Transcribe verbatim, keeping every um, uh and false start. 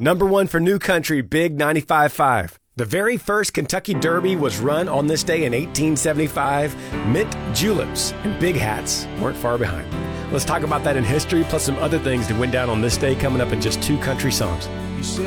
Number one for New Country, Big ninety-five point five. The very first Kentucky Derby was run on this day in eighteen seventy-five. Mint juleps and big hats weren't far behind. Let's talk about that in history, plus some other things that went down on this day coming up in just two country songs.